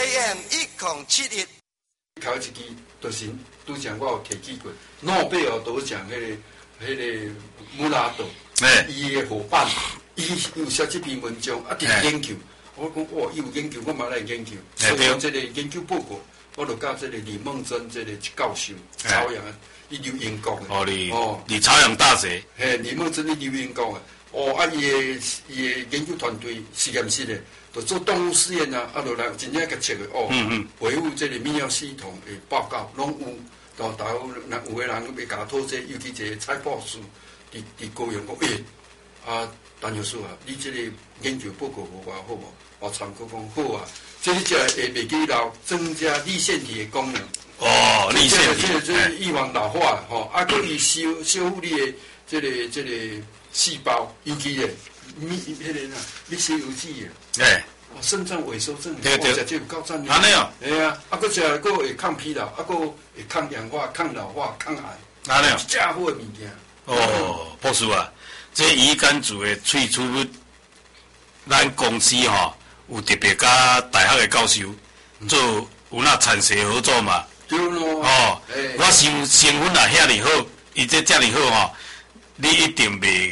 AM 1071。 头一支就是拄像我有提起过，诺贝尔得奖迄个穆拉德，伊的伙伴，伊有写这篇文章，伫研究。我讲哇，伊有研究，我嘛来研究。所以讲这个研究报告，我就甲这个李梦珍这个教授，朝阳，伊留英国的。 你朝阳大学。 李梦珍伊留英国的。伊的研究团队实验室的。就做动物实验啊，就来真正甲测的维护这个免疫系统的报告拢有。到大有个人要甲讨这，尤其这个采报师，伫高雄讲，陈教授啊，你这个研究报告互我好无？我参考讲好啊。这你食会袂记老，增加立腺体的功能。 立腺体。 这预防老化可以修复你的这个细胞，尤其咧。迄个密西油脂肾脏萎缩症， 对， 这有够赞的。 安尼哦， 系啊，佮食佮会抗疲劳，佮会抗氧化、抗老化、抗癌。 安尼哦， 正好的物件。 博士啊，这乙肝组的萃取物，咱公司有特别甲大学的教授做有那产学合作嘛。 对咯。 我成分也遐尼好，伊这遮尼好你一定袂。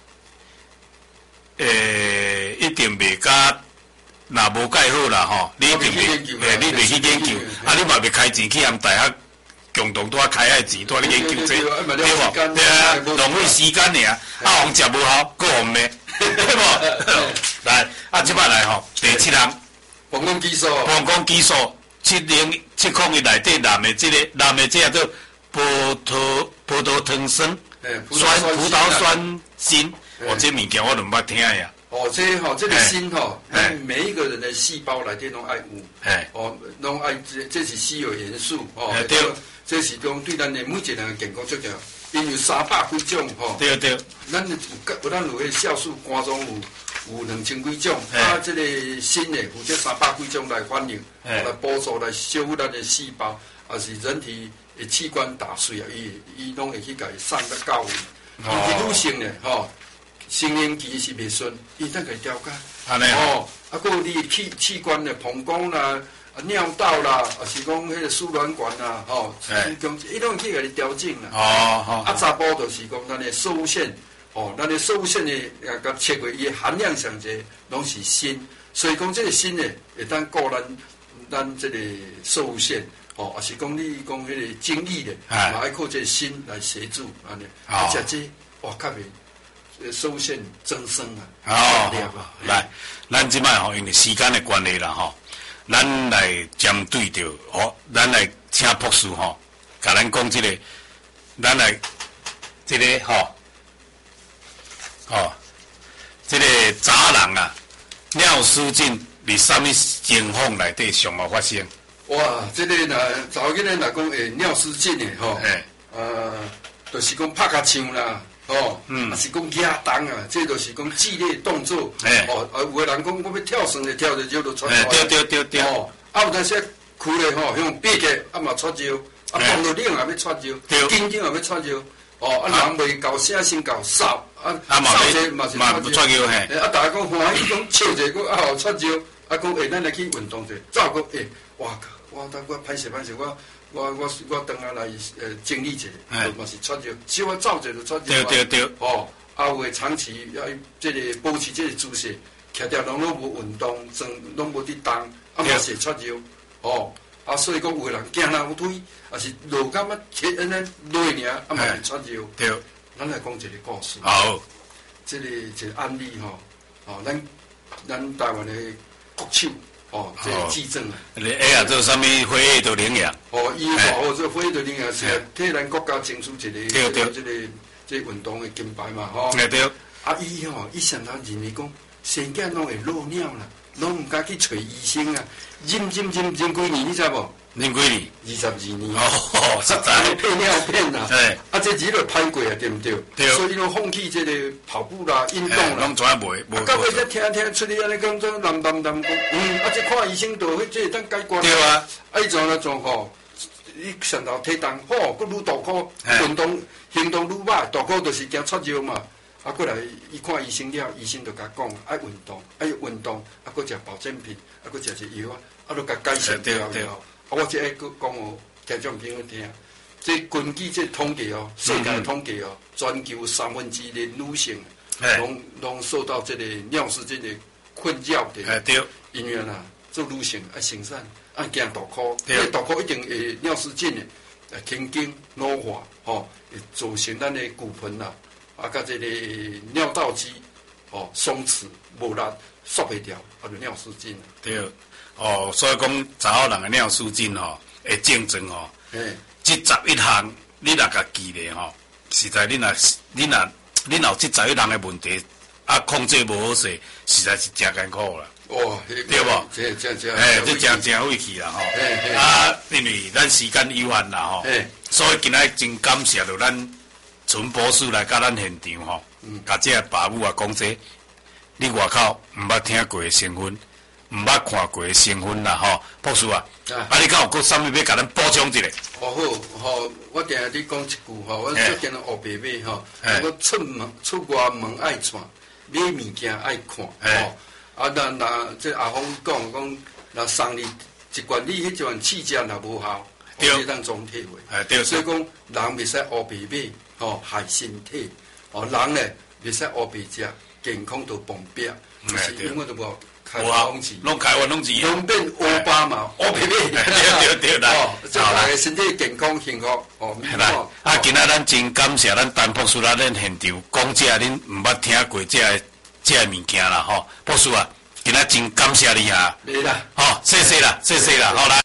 一定袂甲，若无介好啦你一定袂，你袂去研究，你嘛袂开钱去和大学共同拄开遐钱，拄你研究这，对无？对啊，浪费时间尔，互食无好，佫互骂，对无？来，即摆来第7项， 膀胱激素， 701内底男的这叫做葡萄糖酸葡萄酸锌。这物件我都毋捌听呀。 这个锌每一个人的细胞内底拢爱有，拢爱这是稀有元素对， 这是讲对咱的每一个人的健康重要。因有300几种对， 咱有迄酵素肝脏有2000几种，这个锌的有这300几种来反应，来帮助来修复咱的细胞，也是人体的器官打碎啊，伊拢会去甲伊送到位。尤其女性呢成年期是袂顺，伊当个调解。 安尼佮你器官的膀胱啦、尿道啦，也是讲迄个输卵管啦，伊拢去甲你调整啦。查甫就是讲咱的射物线，咱的射物线呢，甲测过伊的含量上侪拢是锌，所以讲这个锌呢，会当顾咱这个射物线，也是讲你讲迄个精液的，嘛爱靠这个锌来协助安尼。食这哇，较袂。射物线增生啊！ 来，咱即摆因为时间的关系啦咱来针对着咱来请博士甲咱讲这个，咱来这个这个早人啊，尿失禁伫什么情况内底上有发生？ 哇，这个若早起来若讲会尿失禁的就是讲拍甲枪啦。也是讲压动啊，这就是讲剧烈动作。有个人讲我要跳绳就跳着就喘出来。 对。 有当时哭咧向闭起，嘛喘招，放落冷也要喘招，紧张也要喘招。人未够声先够扫，扫者嘛是喘招。大家讲欢喜讲笑者，讲喘招，讲咱来去运动者，照讲哇靠，我歹势，我等下来整理一下，嘛是喘招，只要我走者就喘招。对。有诶长期要这个保持这个姿势，徛条拢无运动，拢无伫动，嘛是喘招。所以讲有诶人行人有腿，也是落感安尼落尔，嘛是喘招。 对。 咱来讲一个故事。 好。 这个一个案例咱台湾的国手。这个记证啊！ 做啥物火焰的领养？ 伊这火焰的领养是替咱国家争取一个这运动的金牌嘛， 对。 伊上头认为讲生囝拢会漏尿啦，拢毋敢去找医生啊，忍几年，你知无？ 忍几年 ？22年。 实在。 配尿片啦。这日就歹过啊，对毋对？ 对。 所以拢放弃这个跑步啦、运动啦。 拢全袂。 到尾才听出去安尼讲，做南讲，这看医生就这会当解决。 对啊。 伊怎啊状况？你上头体重，佫愈大颗，运动行动愈歹，大颗就是惊出招嘛。 啊，过来伊看医生了，医生就甲讲爱运动，爱运动，啊，搁食保健品，啊，搁食一药啊，都甲改善了以后，啊，我即爱搁讲哦，听众朋友听，这根据这统计哦，世界统计哦，全球1/3的女性，拢受到这个尿失禁的困扰的， 对， 因为啊，做女性爱生产，爱惊大哭，因为大哭一定会尿失禁的，神经老化，吼，会造成咱的骨盆啦。啊，甲这个尿道肌哦松弛无力，缩袂掉，啊，就尿失禁。 对，哦，所以讲查某人的尿失禁吼，会症状吼，这11项你若甲记咧吼，实在你若有这11项的问题，啊，控制无好势，实在是真艰苦啦。 哦， 对无？ 这真委屈啦吼。啊，因为咱时间有限啦吼，所以今仔真感谢着咱。陈博士来甲咱现场吼，甲这爸母啊讲这，你外口毋捌听过的成分，毋捌看过的成分啦吼，博士啊，你敢有搁啥物要甲咱补充一下？ 哦好，我定下你讲一句吼，我最近学爸爸吼，我出外门爱看，买物件爱看吼，啊那这阿峰讲，若送你一罐你迄种气价若无效，对，当总体话， 对， 所以讲人袂使学爸爸。哦，害身体哦，人咧袂使乌白食，健康都崩壁，就是因为都无开发空气， 拢开发空气， 拢变乌巴嘛，乌白白， 对啦， 哦，即大家身体健康幸福哦， 啦，啊，今仔咱真感谢咱陈博士来咱现场讲这恁毋捌听过这物件啦吼，博士啊，今仔真感谢你啊， 没啦， 好，谢谢啦，好来。